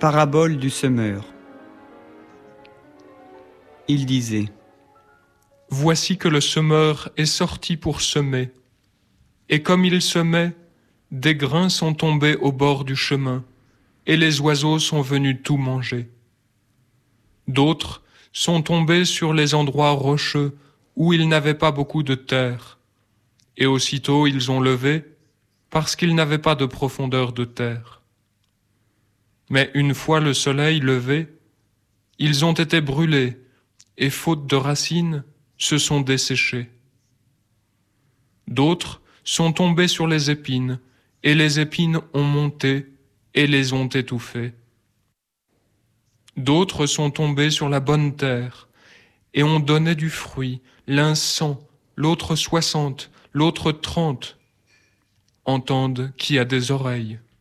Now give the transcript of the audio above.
Parabole du semeur. Il disait : Voici que le semeur est sorti pour semer. Et comme il semait, des grains sont tombés au bord du chemin, et les oiseaux sont venus tout manger. D'autres sont tombés sur les endroits rocheux où il n'avait pas beaucoup de terre, et aussitôt ils ont levé, parce qu'ils n'avaient pas de profondeur de terre. Mais une fois le soleil levé, ils ont été brûlés, et faute de racines, se sont desséchés. D'autres sont tombés sur les épines, et les épines ont monté et les ont étouffés. D'autres sont tombés sur la bonne terre, et ont donné du fruit, l'un 100, l'autre 60, l'autre 30. Entende qui a des oreilles.